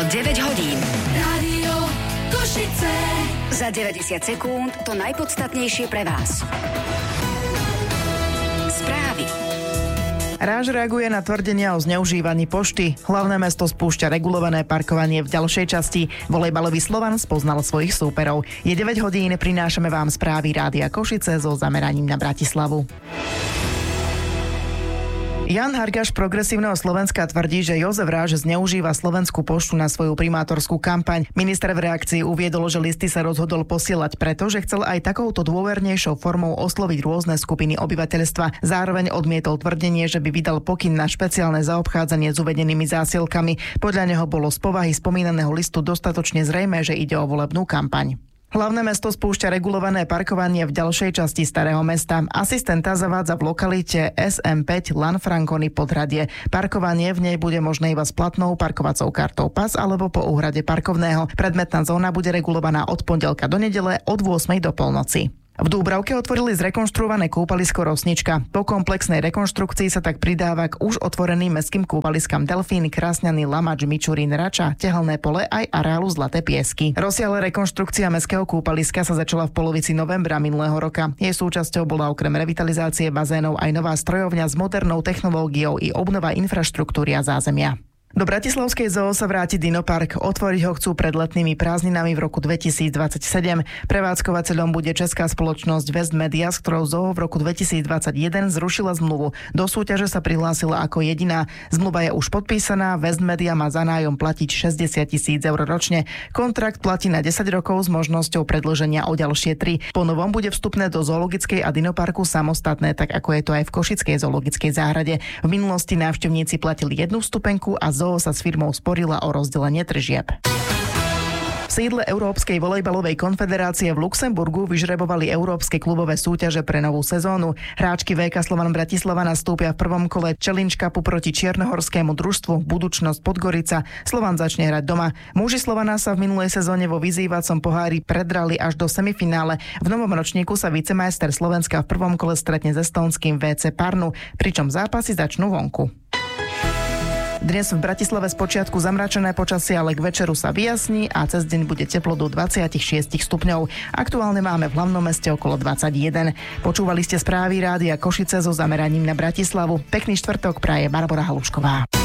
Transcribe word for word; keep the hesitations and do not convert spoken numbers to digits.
deväť hodín. Rádio Košice. Za deväťdesiat sekúnd to najpodstatnejšie pre vás. Správy. Ráž reaguje na tvrdenia o zneužívaní pošty. Hlavné mesto spúšťa regulované parkovanie v ďalšej časti. Volejbalový Slovan spoznal svojich súperov. Je deväť hodín, prinášame vám správy Rádia Košice so zameraním na Bratislavu. Jan Hargaš Progresívneho Slovenska tvrdí, že Jozef Ráž zneužíva Slovenskú poštu na svoju primátorskú kampaň. Minister v reakcii uviedol, že listy sa rozhodol posielať, pretože chcel aj takouto dôvernejšou formou osloviť rôzne skupiny obyvateľstva. Zároveň odmietol tvrdenie, že by vydal pokyn na špeciálne zaobchádzanie s uvedenými zásielkami. Podľa neho bolo z povahy spomínaného listu dostatočne zrejmé, že ide o volebnú kampaň. Hlavné mesto spúšťa regulované parkovanie v ďalšej časti Starého mesta. Asistenta zavádza v lokalite es em päť Lanfranconi Podhradie. Parkovanie v nej bude možné iba s platnou parkovacou kartou Pas alebo po úhrade parkovného. Predmetná zóna bude regulovaná od pondelka do nedele od ôsmej do polnoci. V Dúbravke otvorili zrekonštruované kúpalisko Rosnička. Po komplexnej rekonštrukcii sa tak pridáva k už otvoreným mestským kúpaliskám Delfín, Krásňany, Lamač, Mičurín, Rača, Tehelné pole aj areálu Zlaté piesky. Rozsiahla rekonštrukcia mestského kúpaliska sa začala v polovici novembra minulého roka. Jej súčasťou bola okrem revitalizácie bazénov aj nová strojovňa s modernou technológiou i obnova infraštruktúry a zázemia. Do Bratislavskej zoo sa vráti Dinopark. Otvoriť ho chcú pred letnými prázdninami v roku dvetisícdvadsaťsedem. Prevádzkovateľom bude česká spoločnosť West Media, s ktorou zoo v roku dvetisícdvadsaťjeden zrušila zmluvu. Do súťaže sa prihlásila ako jediná. Zmluva je už podpísaná, West Media má za nájom platiť šesťdesiat tisíc eur ročne. Kontrakt platí na desať rokov s možnosťou predĺženia o ďalšie tri. Po novom bude vstupné do zoologickej a Dinoparku samostatné, tak ako je to aj v Košickej zoologickej záhrade. V minulosti návštevníci platili jednu vstupenku a zoo sa s firmou sporila o rozdelenie tržieb. V sídle Európskej volejbalovej konfederácie v Luxemburgu vyžrebovali európske klubové súťaže pre novú sezónu. Hráčky vé ká Slovan Bratislava nastúpia v prvom kole Challenge Cupu proti čiernohorskému družstvu Budučnosť Podgorica. Slovan začne hrať doma. Muži Slovana sa v minulej sezóne vo vyzývacom pohári predrali až do semifinále. V novom ročníku sa vicemajster Slovenska v prvom kole stretne s estónskym vé cé Parnu, pričom zápasy začnú vonku. Dnes v Bratislave spočiatku zamračené počasie, ale k večeru sa vyjasní a cez deň bude teplo do dvadsaťšesť stupňov. Aktuálne máme v hlavnom meste okolo dvadsaťjeden. Počúvali ste správy Rádia Košice so zameraním na Bratislavu. Pekný štvrtok praje Barbora Halušková.